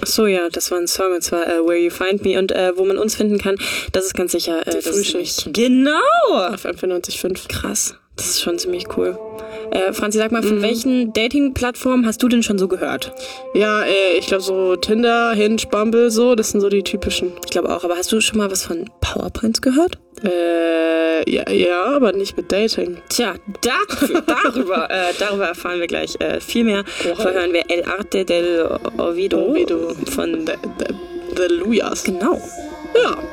so, ja, das war ein Song, und zwar Where You Find Me. Und wo man uns finden kann, das ist ganz sicher... Die Frühschicht. Genau! Auf M95.5. Krass, das ist schon ziemlich cool. Franzi, sag mal, von welchen Dating-Plattformen hast du denn schon so gehört? Ja, ich glaube so Tinder, Hinge, Bumble, so, das sind so die typischen. Ich glaube auch, aber hast du schon mal was von PowerPoints gehört? Ja, aber nicht mit Dating. Tja, darüber erfahren wir gleich viel mehr. Vorher hören wir El Arte del Ovido. Von The Luyas. Genau. Ja.